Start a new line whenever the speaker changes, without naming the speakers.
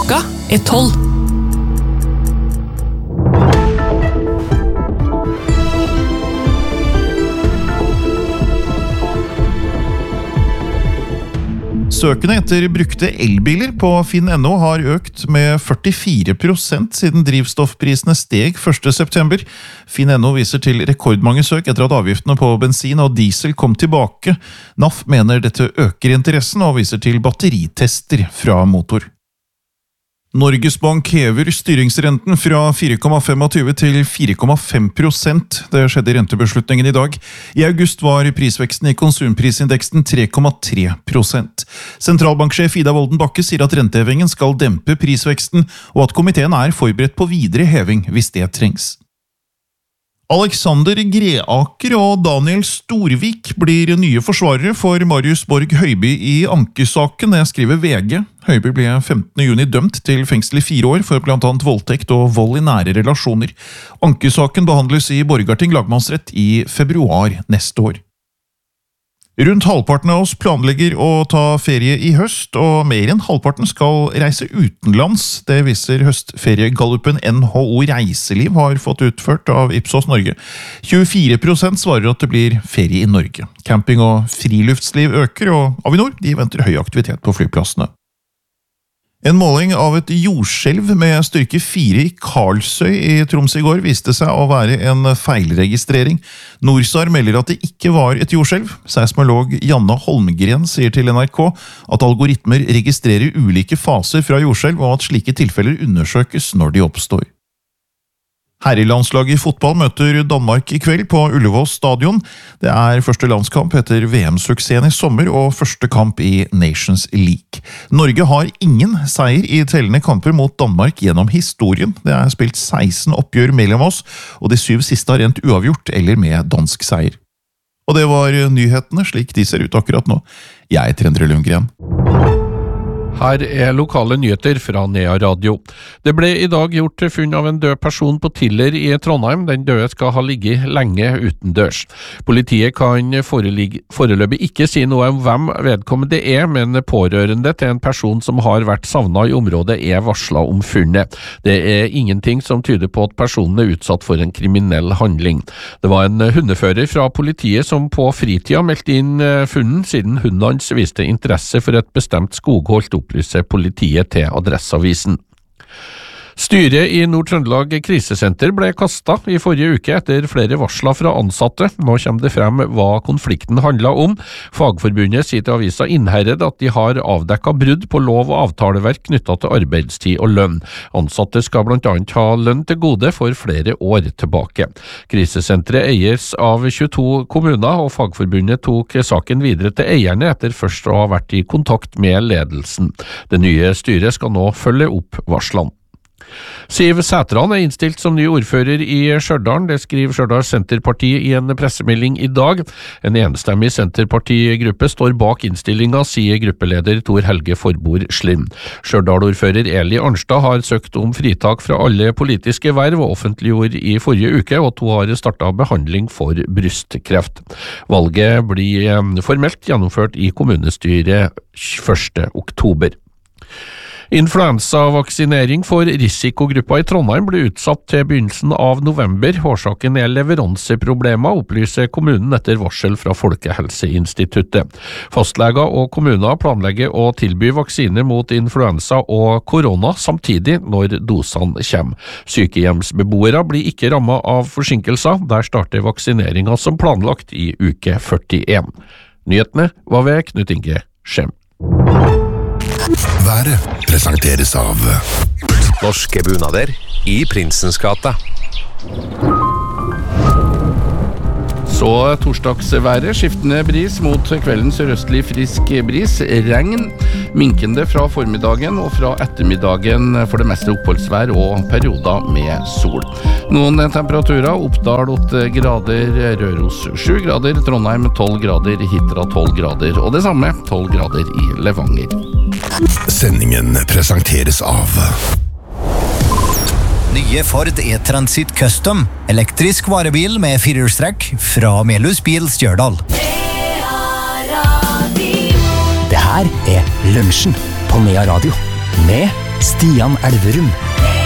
Klokka er 12.
Søkene etter brukte elbiler på Finn.no har økt med 44% siden drivstoffprisene steg 1. september. Finn.no viser til rekordmange søk etter at avgiftene på bensin og diesel kom tilbake. NAF mener dette øker interessen og viser til batteritester fra motor. Norges Bank hever styringsrenten fra 4,25 til 4,5%. Det skjedde i rentebeslutningen i dag. I august var prisveksten i konsumprisindeksen 3,3%. Sentralbanksjef Ida Wolden Bakke sier at rentehevingen skal dempe prisveksten, og at komiteen er forberedt på videre heving hvis det trengs. Alexander Greaker og Daniel Storvik blir nye forsvarere for Marius Borg Høiby i ankesaken, det skriver VG. Høiby ble 15. juni dømt til fengsel i 4 år for blant annet voldtekt og vold i nære relasjoner. Ankesaken behandles i Borgarting lagmannsrett i februar neste år. Rundt halvparten av oss planlegger å ta ferie i høst, og mer enn halvparten skal reise utenlands. Det viser høstferiegallupen NHO Reiseliv har fått utført av Ipsos Norge. 24% svarer at det blir ferie i Norge. Camping og friluftsliv øker, og Avinor de venter høy aktivitet på flyplassene. En måling av et jordskjelv med styrke 4 i Karlsøy i Troms i går viste seg å være en feilregistrering. Norsar melder at det ikke var et jordskjelv. Seismolog Janne Holmgren sier til NRK at algoritmer registrerer ulike faser fra jordskjelv, og at slike tilfeller undersøkes når de oppstår. Herrelandslaget i fotball møter Danmark i kveld på Ullevål stadion. Det er første landskamp etter VM-suksessen i sommer og første kamp i Nations League. Norge har ingen seier i tellende kamper mot Danmark gjennom historien. Det er spilt 16 oppgjør mellom oss, og de 7 siste har endt uavgjort eller med dansk seier. Og det var nyhetene slik de ser ut akkurat nå. Jeg heter Endre Lundgren.
Her er lokale nyheter fra Nea Radio. Det ble i dag gjort funn av en død person på Tiller i Trondheim. Den døde skal ha ligget lenge utendørs. Politiet kan foreløpig ikke si noe om hvem vedkommende er, men pårørende til en person som har vært savnet i området er varslet om funnet. Det er ingenting som tyder på at personen er utsatt for en kriminell handling. Det var en hundefører fra politiet som på fritida meldte inn funnen, siden hunden hans viste interesse for et bestemt skogholt, opplyser politiet til Adresseavisen. Styret i Nord-Trøndelag krisesenter ble kastet i forrige uke etter flere varsler fra ansatte. Nå kommer det frem hva konflikten handlet om. Fagforbundet sier til avisa Innherred at de har avdekket brudd på lov- og avtaleverk knyttet til arbeidstid og lønn. Ansatte skal blant annet ha lønn til gode for flere år tilbake. Krisesenteret eies av 22 kommuner, og Fagforbundet tok saken videre til eierne etter først å ha vært i kontakt med ledelsen. Det nye styret skal nå følge opp varslene. Siv Sætran er innstilt som ny ordfører i Stjørdal. Det skriver Stjørdal Senterparti i en pressemelding i dag. En enstemmig Senterpartigruppe står bak innstillinga, sier gruppeleder Tor Helge Forbord Slim. Stjørdal-ordfører Eli Arnstad har søkt om fritak fra alle politiske verv og offentliggjorde i forrige uke, og at hun har startet behandling for brystkreft. Valget blir formelt gjennomført i kommunestyret 1. oktober. Influensavaksinering for risikogruppa i Trondheim ble utsatt til begynnelsen av november. Årsaken er leveranseproblemer, opplyser kommunen etter varsel fra Folkehelseinstituttet. Fastleger og kommuner planlegger å tilby vaksiner mot influensa og korona samtidig når dosene kommer. Sykehjemsbeboere blir ikke rammet av forsinkelser. Der starter vaksineringen som planlagt i uke 41. Nyhetene var ved Knut Inge Skjem.
Været presenteres av
Norske bunader i Prinsens gate.
Så torsdagsværet, skiftende bris mot kveldens sørøstlig frisk bris, regn, minkende fra formiddagen og fra ettermiddagen for det meste oppholdsvær og perioder med sol. Noen temperaturer, Oppdal 8 grader, Røros 7 grader, Trondheim 12 grader, Hitra 12 grader, og det samme 12 grader i Levanger.
Sendingen presenteres av
Nye Ford E-Transit Custom, elektrisk varebil med 4-hjulstrekk fra Melhus Bil Stjørdal. Det her er Lunsjen på Nea Radio med
Stian Elverum.